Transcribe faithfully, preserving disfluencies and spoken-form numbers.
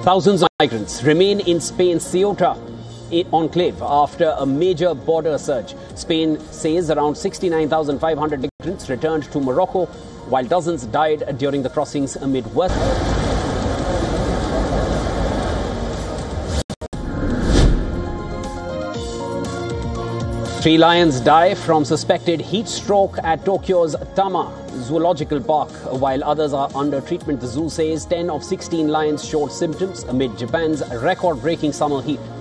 Thousands of migrants remain in Spain's Ceuta enclave after a major border surge. Spain says around sixty-nine thousand five hundred migrants returned to Morocco, while dozens died during the crossings amid work. Three lions die from suspected heat stroke at Tokyo's Tama Zoological Park, while others are under treatment. The zoo says ten of sixteen lions showed symptoms amid Japan's record-breaking summer heat.